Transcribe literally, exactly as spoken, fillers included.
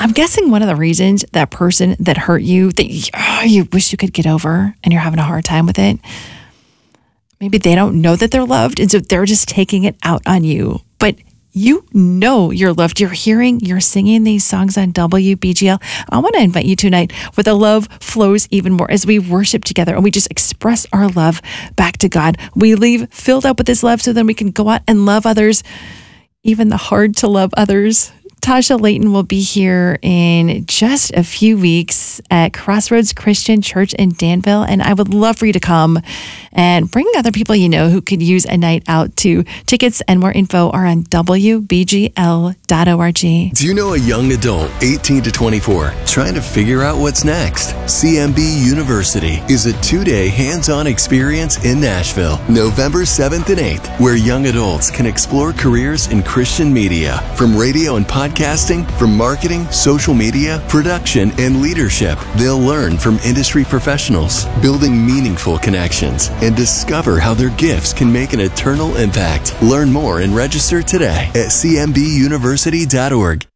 I'm guessing one of the reasons that person that hurt you, that you, oh, you wish you could get over and you're having a hard time with it, maybe they don't know that they're loved. And so they're just taking it out on you. But you know you're loved. You're hearing, you're singing these songs on W B G L. I want to invite you tonight where the love flows even more as we worship together and we just express our love back to God. We leave filled up with His love so then we can go out and love others, even the hard to love others. Tasha Layton will be here in just a few weeks at Crossroads Christian Church in Danville. And I would love for you to come and bring other people you know who could use a night out too. Tickets and more info are on W B G L dot org. Do you know a young adult, eighteen to twenty-four, trying to figure out what's next? C M B University is a two-day hands-on experience in Nashville, November seventh and eighth, where young adults can explore careers in Christian media, from radio and podcasting, from marketing, social media, production, and leadership. They'll learn from industry professionals, building meaningful connections, and discover how their gifts can make an eternal impact. Learn more and register today at C M B university dot org.